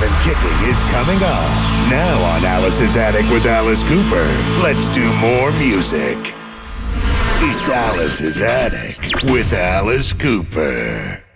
and kicking is coming up. Now on Alice's Attic with Alice Cooper. Let's do more music. It's Alice's Attic with Alice Cooper.